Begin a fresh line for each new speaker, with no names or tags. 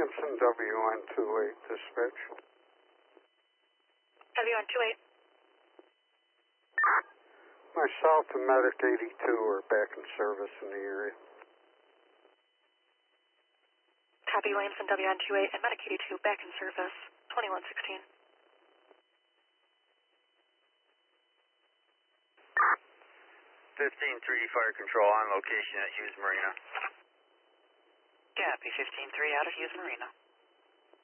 Williamson, WN28 dispatch.
WN28.
Myself and Medic 82 are back in service in the area.
Copy, Williamson, WN28 and Medic 82 back in service, 2116.
15-3 Fire Control on location at Hughes Marina.
Copy, 15-3 out of Hughes Marina.